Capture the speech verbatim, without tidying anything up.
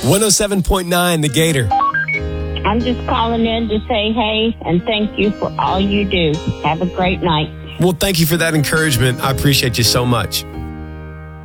one oh seven point nine, The Gator. I'm just calling in to say hey and thank you for all you do. Have a great night. Well, thank you for that encouragement. I appreciate you so much.